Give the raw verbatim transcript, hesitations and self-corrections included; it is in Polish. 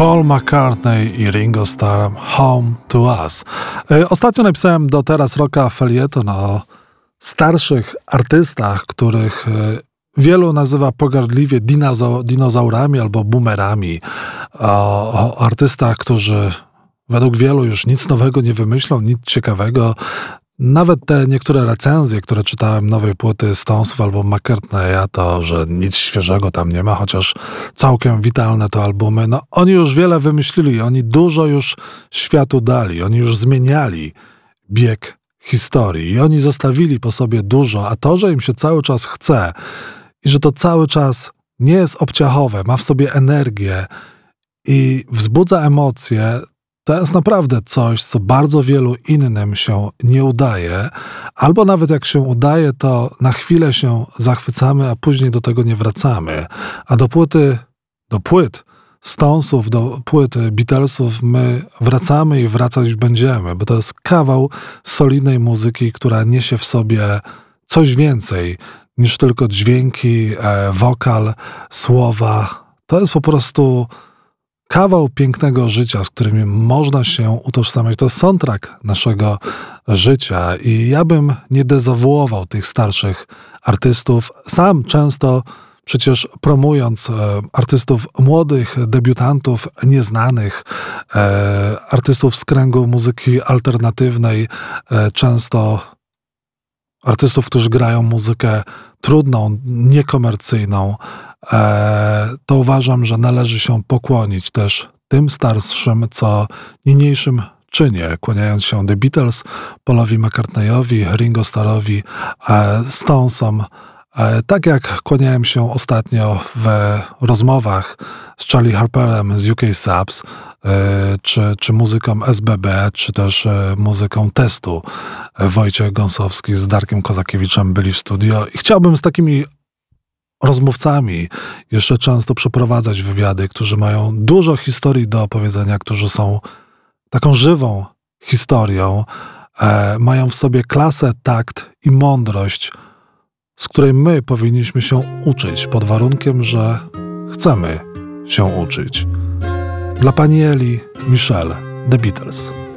Paul McCartney i Ringo Starr, Home to Us. Ostatnio napisałem do Teraz Rocka felieton o starszych artystach, których wielu nazywa pogardliwie dinozo- dinozaurami albo boomerami. O, o artystach, którzy według wielu już nic nowego nie wymyślą, nic ciekawego. Nawet te niektóre recenzje, które czytałem nowej płyty Stonesów albo McCartneya, to, że nic świeżego tam nie ma, chociaż całkiem witalne to albumy. No, oni już wiele wymyślili, oni dużo już światu dali, oni już zmieniali bieg historii i oni zostawili po sobie dużo, a to, że im się cały czas chce i że to cały czas nie jest obciachowe, ma w sobie energię i wzbudza emocje, to jest naprawdę coś, co bardzo wielu innym się nie udaje, albo nawet jak się udaje, to na chwilę się zachwycamy, a później do tego nie wracamy. A do płyty, do płyt Stonesów, do płyt Beatlesów my wracamy i wracać będziemy, bo to jest kawał solidnej muzyki, która niesie w sobie coś więcej niż tylko dźwięki, e, wokal, słowa. To jest po prostu kawał pięknego życia, z którym można się utożsamiać. To jest soundtrack naszego życia i ja bym nie dezawuował tych starszych artystów. Sam często przecież promując e, artystów młodych, debiutantów, nieznanych, e, artystów z kręgu muzyki alternatywnej, e, często artystów, którzy grają muzykę trudną, niekomercyjną, to uważam, że należy się pokłonić też tym starszym, co niniejszym czynię, kłaniając się The Beatles, Paulowi McCartneyowi, Ringo Starrowi, Stonesom, tak jak kłaniałem się ostatnio w rozmowach z Charlie Harperem z U K Subs, czy, czy muzyką S B B, czy też muzyką Testu. Wojciech Gąsowski z Darkiem Kozakiewiczem byli w studio i chciałbym z takimi rozmówcami jeszcze często przeprowadzać wywiady, którzy mają dużo historii do opowiedzenia, którzy są taką żywą historią, e, mają w sobie klasę, takt i mądrość, z której my powinniśmy się uczyć, pod warunkiem, że chcemy się uczyć. Dla pani Eli, Michelle, The Beatles.